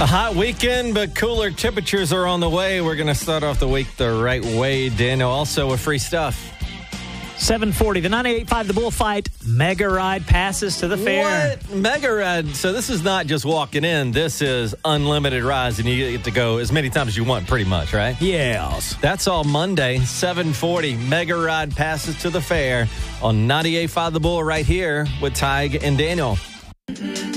A hot weekend, but cooler temperatures are on the way. We're going to start off the week the right way, Daniel. Also with free stuff. 7:40, the 98.5 The Bullfight Mega Ride passes to the fair. What? Mega Ride. So this is not just walking in. This is unlimited rides, and you get to go as many times as you want, pretty much, right? Yes. That's all Monday, 7:40. Mega Ride passes to the fair on 98.5 The Bull right here with Tig and Daniel.